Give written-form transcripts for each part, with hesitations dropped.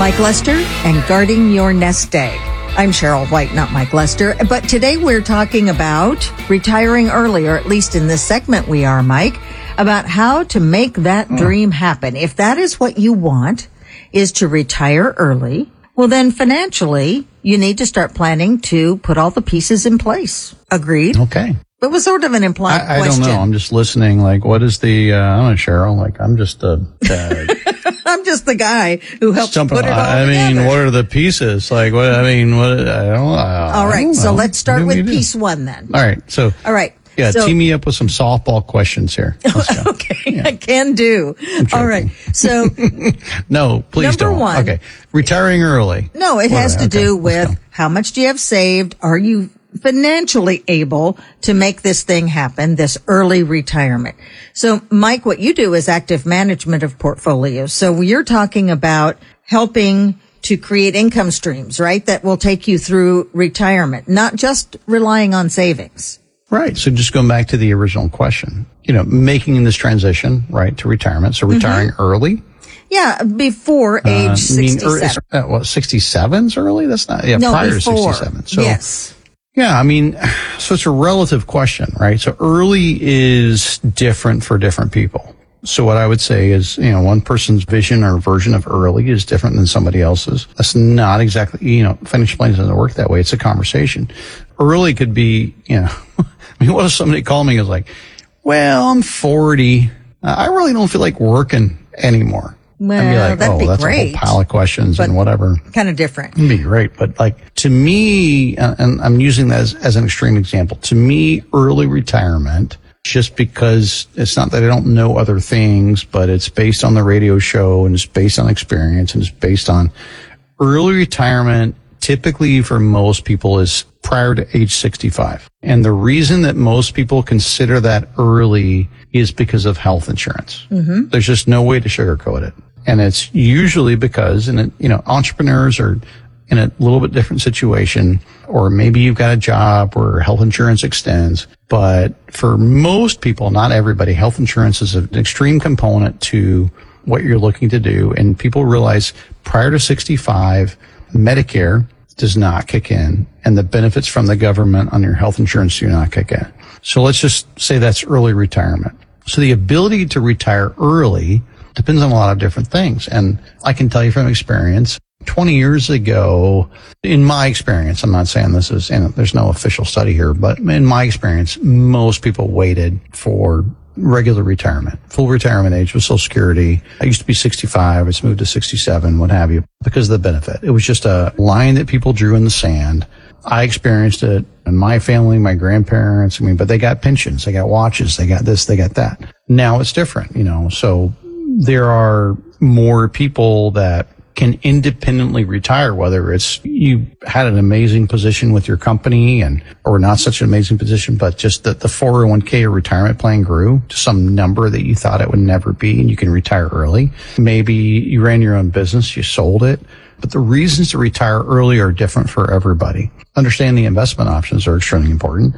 Mike Lester and Guarding Your Nest Egg. I'm Cheryl White, not Mike Lester, but today we're talking about retiring early, or at least in this segment we are, Mike, about how to make that dream happen. If that is what you want, is to retire early, well then financially, you need to start planning to put all the pieces in place. Agreed? Okay. It was sort of an implied question. I don't know. I'm just listening. Like, what is the, I don't know, Cheryl, like, I'm just I'm just the guy who helps put it all I together. mean, what are the pieces? Like, what, I don't All right. So let's start with piece one then. All right. So. All right. Yeah, so, tee me up with some softball questions here. Let's go. Okay, Yeah. I can do. All right. So no, please number don't. one. Okay. Retiring early. No, it has to do with how much do you have saved? Are you financially able to make this thing happen, this early retirement? So, Mike, what you do is active management of portfolios. So you're talking about helping to create income streams, right? That will take you through retirement, not just relying on savings. Right. So just going back to the original question, making this transition, right, to retirement. So retiring early. Yeah, before age 67. 67's early? That's not, no, prior before. to 67. So, yes. Yeah, so it's a relative question, right? So early is different for different people. So what I would say is, one person's vision or version of early is different than somebody else's. That's not exactly, financial planning doesn't work that way. It's a conversation. Early could be, what if somebody called me and was like, well, I'm 40. I really don't feel like working anymore. Well, I'd be like, that'd be that's great. a whole pile of questions and whatever. Kind of different. It'd be great. But to me, and I'm using that as an extreme example, to me, early retirement, just because it's not that I don't know other things, but it's based on the radio show and it's based on experience and it's based on early retirement. Typically for most people is prior to age 65. And the reason that most people consider that early is because of health insurance. Mm-hmm. There's just no way to sugarcoat it. And it's usually because, entrepreneurs are in a little bit different situation, or maybe you've got a job where health insurance extends. But for most people, not everybody, health insurance is an extreme component to what you're looking to do. And people realize prior to 65, Medicare does not kick in, and the benefits from the government on your health insurance do not kick in. So let's just say that's early retirement. So the ability to retire early depends on a lot of different things. And I can tell you from experience, 20 years ago, in my experience, I'm not saying this is, and there's no official study here, but in my experience, most people waited for regular retirement, full retirement age with Social Security. I used to be 65. It's moved to 67, what have you, because of the benefit. It was just a line that people drew in the sand. I experienced it in my family, my grandparents. But they got pensions, they got watches, they got this, they got that. Now it's different, so there are more people that can independently retire, whether it's you had an amazing position with your company or not such an amazing position, but just that the 401k or retirement plan grew to some number that you thought it would never be, and you can retire early. Maybe you ran your own business, you sold it. But the reasons to retire early are different for everybody. Understanding investment options are extremely important.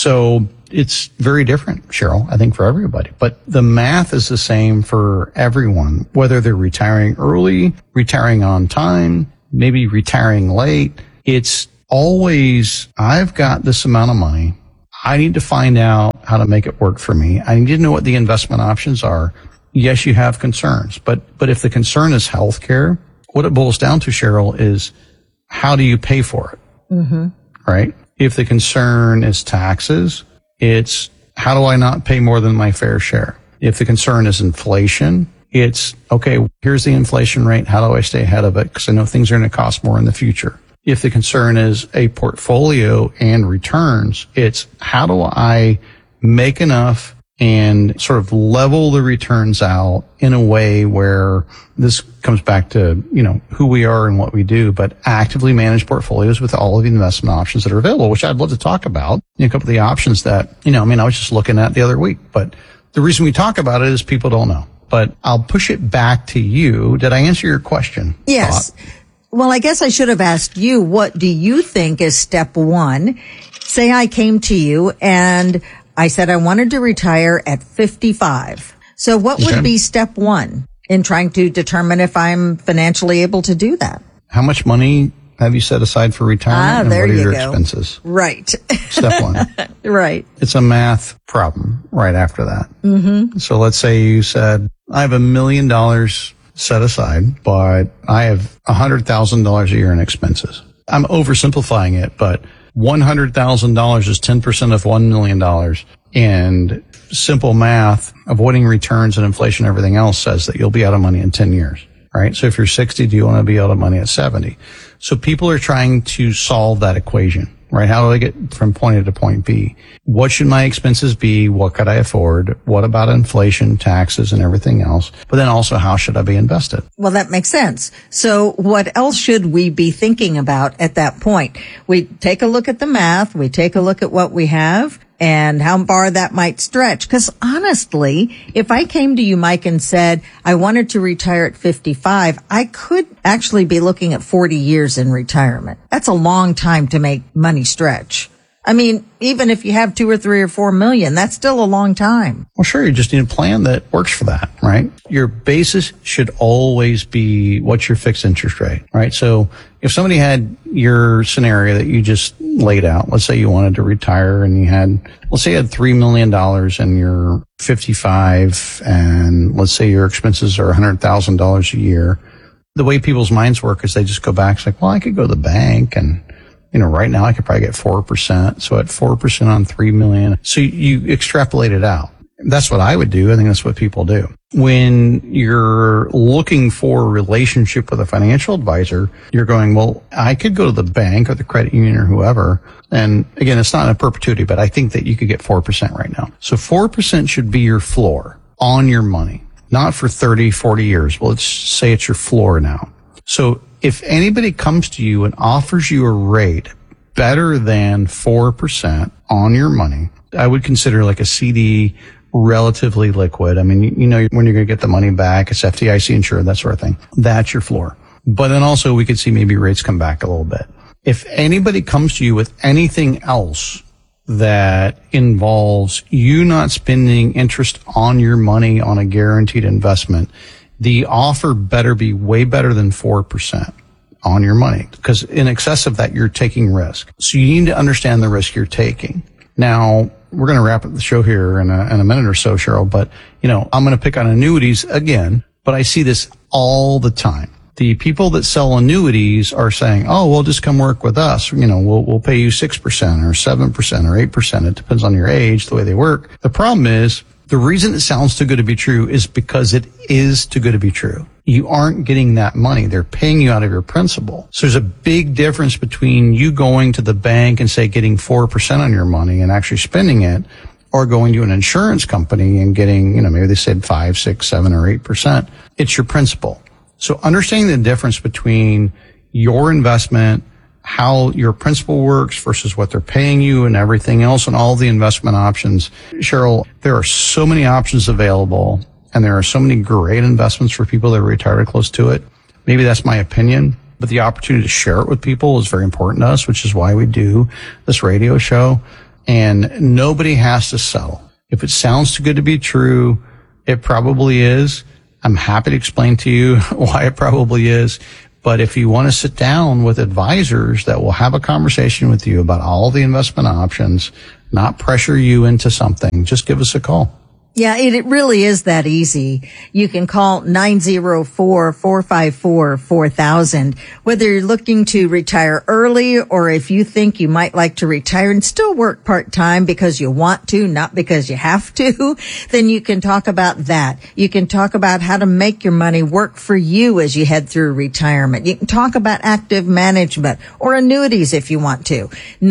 So it's very different, Cheryl, I think, for everybody. But the math is the same for everyone, whether they're retiring early, retiring on time, maybe retiring late. It's always, I've got this amount of money. I need to find out how to make it work for me. I need to know what the investment options are. Yes, you have concerns, but if the concern is healthcare, what it boils down to, Cheryl, is how do you pay for it? Mm-hmm. Right? If the concern is taxes, it's how do I not pay more than my fair share? If the concern is inflation, it's, okay, here's the inflation rate. How do I stay ahead of it? Because I know things are going to cost more in the future. If the concern is a portfolio and returns, it's how do I make enough and sort of level the returns out in a way where this comes back to, who we are and what we do, but actively manage portfolios with all of the investment options that are available, which I'd love to talk about. A couple of the options that, I was just looking at the other week, but the reason we talk about it is people don't know. But I'll push it back to you. Did I answer your question? Yes. Well, I guess I should have asked you, what do you think is step one? Say I came to you and I said I wanted to retire at 55. So what would be step one? in trying to determine if I'm financially able to do that. How much money have you set aside for retirement? And there what are you your go. expenses? Right. Step one. Right. It's a math problem right after that. Mm-hmm. So let's say you said, I have $1 million set aside, but I have $100,000 a year in expenses. I'm oversimplifying it, but $100,000 is 10% of $1 million. And simple math, avoiding returns and inflation and everything else says that you'll be out of money in 10 years, right? So if you're 60, do you want to be out of money at 70? So people are trying to solve that equation, right? How do I get from point A to point B? What should my expenses be? What could I afford? What about inflation, taxes, and everything else? But then also, how should I be invested? Well, that makes sense. So what else should we be thinking about at that point? We take a look at the math. We take a look at what we have and how far that might stretch. Because honestly, if I came to you, Mike, and said I wanted to retire at 55, I could actually be looking at 40 years in retirement. That's a long time to make money stretch. I mean, even if you have 2 or 3 or 4 million, that's still a long time. Well, sure. You just need a plan that works for that, right? Your basis should always be what's your fixed interest rate, right? So if somebody had your scenario that you just laid out, let's say you wanted to retire and you had, let's say you had $3 million and you're 55 and let's say your expenses are $100,000 a year. The way people's minds work is they just go back. It's like, well, I could go to the bank and, you know, right now I could probably get 4%. So at 4% on 3 million. So you extrapolate it out. That's what I would do. I think that's what people do. When you're looking for a relationship with a financial advisor, you're going, well, I could go to the bank or the credit union or whoever. And again, it's not in perpetuity, but I think that you could get 4% right now. So 4% should be your floor on your money, not for 30, 40 years. Well, let's say it's your floor now. So if anybody comes to you and offers you a rate better than 4% on your money, I would consider like a CD relatively liquid. I mean, you know, when you're going to get the money back, it's FDIC insured, that sort of thing. That's your floor. But then also we could see maybe rates come back a little bit. If anybody comes to you with anything else that involves you not spending interest on your money on a guaranteed investment, the offer better be way better than 4% on your money, because in excess of that, you're taking risk. So you need to understand the risk you're taking. Now, we're going to wrap up the show here in a minute or so, Cheryl, but, you know, I'm going to pick on annuities again, but I see this all the time. The people that sell annuities are saying, oh, well, just come work with us. You know, we'll pay you 6% or 7% or 8%. It depends on your age, the way they work. The problem is, the reason it sounds too good to be true is because it is too good to be true. You aren't getting that money. They're paying you out of your principal. So there's a big difference between you going to the bank and say getting 4% on your money and actually spending it, or going to an insurance company and getting, you know, maybe they said 5, 6, 7, or 8%. It's your principal. So understanding the difference between your investment, how your principal works versus what they're paying you and everything else and all the investment options. Cheryl, there are so many options available and there are so many great investments for people that are retired or close to it. Maybe that's my opinion, but the opportunity to share it with people is very important to us, which is why we do this radio show. And nobody has to settle. If it sounds too good to be true, it probably is. I'm happy to explain to you why it probably is. But if you want to sit down with advisors that will have a conversation with you about all the investment options, not pressure you into something, just give us a call. Yeah, it really is that easy. You can call 904-454-4000. Whether you're looking to retire early or if you think you might like to retire and still work part-time because you want to, not because you have to, then you can talk about that. You can talk about how to make your money work for you as you head through retirement. You can talk about active management or annuities if you want to.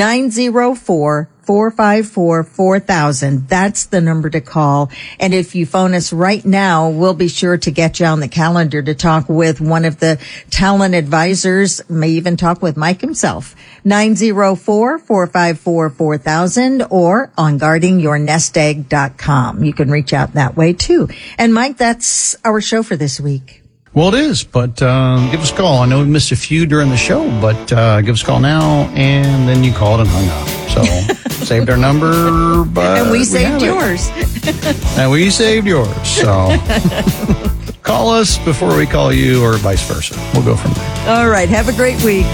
904-454-4000. That's the number to call. And if you phone us right now, we'll be sure to get you on the calendar to talk with one of the talent advisors, may even talk with Mike himself. 904-454-4000 or on guardingyournestegg.com. You can reach out that way too. And Mike, that's our show for this week. Well, it is, but give us a call. I know we missed a few during the show, but give us a call now, and then you called and hung up. So saved our number, but and we saved yours. And we saved yours. So Call us before we call you or vice versa. We'll go from there. All right. Have a great week.